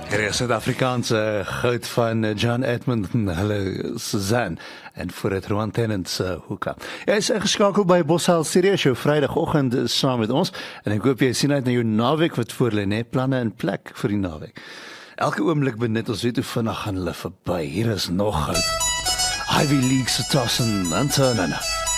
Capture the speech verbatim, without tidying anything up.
Hier is Suid-Afrikaanse goud van John Edmonton, hallo Suzanne, en voor het Rowan Tennant se hoeka. Jy is ingeskakel by Boshal Studio Show Vrydagoggend saam met ons, en ek hoop jy sien uit na jou naweek wat voor lê, net planne in plek vir die naweek. Elke oomblik benut ons weet hoe vinnig gaan hulle verby. Hier is nog goud. Ivy League se tossen en turnen.